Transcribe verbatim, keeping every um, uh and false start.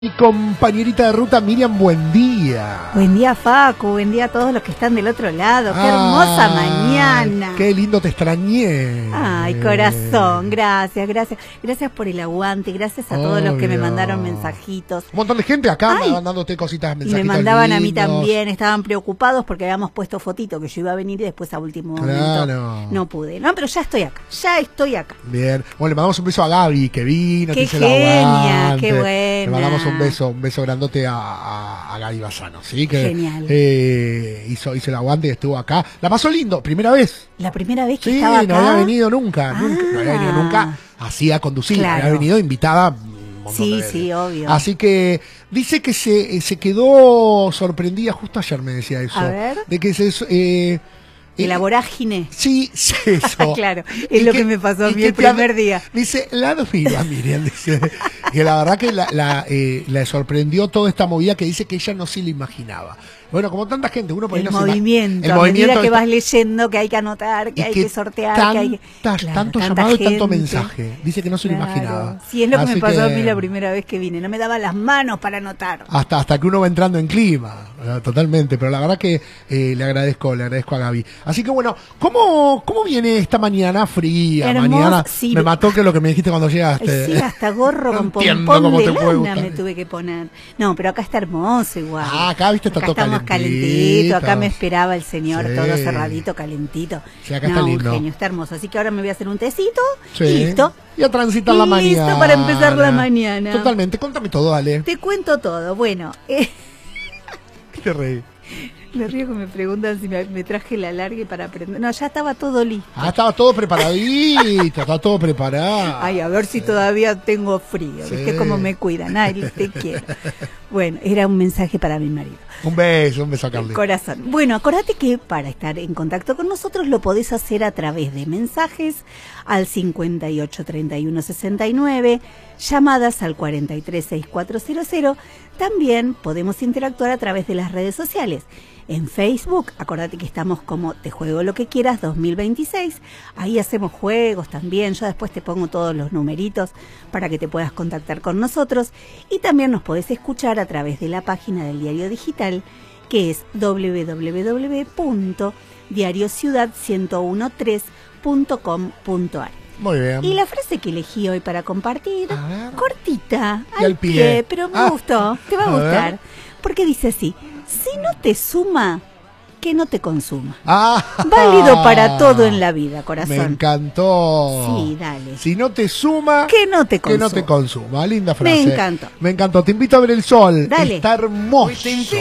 Mi compañerita de ruta Miriam, buen día. Buen día, Facu, buen día a todos los que están del otro lado. Qué hermosa mañana. Qué lindo, te extrañé. Ay, corazón, gracias, gracias. Gracias por el aguante, gracias a todos Obvio. los que me mandaron mensajitos. Un montón de gente acá Ay, mandándote cositas, Y mensajitos me mandaban lindos. a mí también, estaban preocupados porque habíamos puesto fotito que yo iba a venir y después a último momento Claro. no pude. No, pero ya estoy acá, ya estoy acá. Bien. Bueno, le mandamos un beso a Gaby, que vino, Qué que hizo el genia, aguante. qué buena. Le mandamos un beso, un beso grandote a, a, a Gaby Bassano, ¿sí? Que, Genial. Eh, hizo, hizo el aguante y estuvo acá. La pasó lindo, primera vez. La primera vez que Sí, estaba acá. no había venido nunca, Ah. nunca, no había venido nunca así a conducir, Claro. había venido invitada un montón Sí, de veces. sí, obvio. Así que dice que se, se quedó sorprendida, justo ayer me decía eso, A ver. de que se... Eh, De la eh, vorágine. Sí, sí, eso. Claro, Y es lo que me pasó a y mí que el te ad- primer día. Dice, la admira, Miriam, dice, que la verdad que la, la, eh, la sorprendió toda esta movida que dice que ella no se lo imaginaba. Bueno, como tanta gente, uno por ahí El no se ima- movimiento, el a movimiento medida que está- vas leyendo que hay que anotar, que y hay que que sortear, tantas- que hay que... Claro, tanto tanta llamado y tanto gente. mensaje. Dice que no se lo Claro. imaginaba. Sí, es lo que Así me pasó a que- mí la primera vez que vine. No me daban las manos para anotar. Hasta, hasta que uno va entrando en clima, ¿verdad? Totalmente, pero la verdad que eh, le agradezco, le agradezco a Gaby. Así que bueno, ¿cómo, cómo viene esta mañana fría? Hermoso, Mañana sí. me mató que lo que me dijiste cuando Ay, llegaste. sí, hasta gorro No con entiendo pompón cómo de te puede lana gustar. me tuve que poner. No, pero acá está hermoso igual. Ah, acá, viste, está Acá todo estamos calentito. calentito, acá me esperaba el señor, Sí. todo cerradito, calentito. Sí, acá no, está un lindo. genio, está hermoso. Así que ahora me voy a hacer un tecito Sí. y listo. Y a transitar la mañana. Listo para empezar la mañana. Totalmente, contame todo, dale. Te cuento todo. Bueno, eh, ¿Qué te reí? me río que me preguntan si me, me traje la alargue para aprender. No, ya estaba todo listo. Ah, estaba todo preparadito, estaba todo preparado. Ay, a ver si todavía tengo frío. Sí. ¿Viste cómo me cuidan? Ay, te quiero. Bueno, era un mensaje para mi marido. Un beso, un beso a Carly. Corazón. Bueno, acordate que para estar en contacto con nosotros lo podés hacer a través de mensajes al cincuenta y ocho, treinta y uno, sesenta y nueve, llamadas al cuarenta y tres, sesenta y cuatro cero cero. También podemos interactuar a través de las redes sociales. En Facebook, acordate que estamos como Te Juego Lo Que Quieras dos mil veintiséis. Ahí hacemos juegos también. Yo después te pongo todos los numeritos para que te puedas contactar con nosotros. Y también nos podés escuchar a través de la página del diario digital, que es doble u doble u doble u punto diario ciudad uno tres punto com punto a r. Muy bien. Y la frase que elegí hoy para compartir, A ver. cortita, Y al pie. pero me Ah. gustó, te va a, A ver. gustar. Porque dice así: si no te suma, que no te consuma. Ah, Válido para todo en la vida, Me corazón. encantó. Sí, dale. Si no te suma, Que no te que consuma. no te consuma. Linda frase. Me encantó. Me encantó. Te invito a ver el sol. Dale. Está hermoso.